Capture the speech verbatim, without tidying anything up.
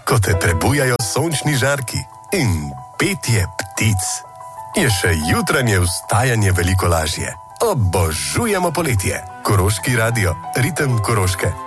ko te prebujajo sončni žarki in petje ptic. Je še jutranje vstajanje veliko lažje. Obožujemo poletje. Koroški radio, ritem Koroške.